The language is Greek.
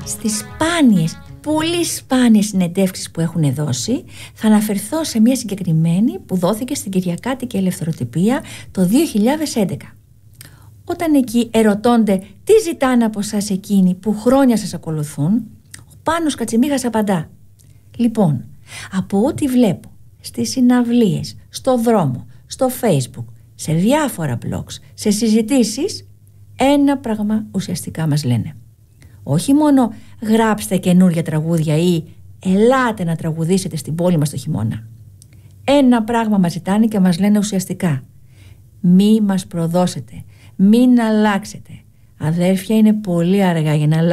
στις σπάνιες, πολύ σπάνιες συνεντεύξεις που έχουν δώσει, θα αναφερθώ σε μια συγκεκριμένη που δόθηκε στην Κυριακάτικη Ελευθεροτυπία το 2011. Όταν εκεί ερωτώνται τι ζητάνε από εσάς εκείνοι που χρόνια σας ακολουθούν, ο Πάνος Κατσιμίχας απαντά: λοιπόν, από ό,τι βλέπω στις συναυλίες, στο δρόμο, στο Facebook, σε διάφορα blogs, σε συζητήσεις, ένα πράγμα ουσιαστικά μας λένε. Όχι μόνο γράψτε καινούργια τραγούδια ή ελάτε να τραγουδήσετε στην πόλη μας το χειμώνα. Ένα πράγμα μας ζητάνε και μας λένε ουσιαστικά: μη μας προδώσετε, μην αλλάξετε. Αδέρφια, είναι πολύ αργά για να αλλάξετε.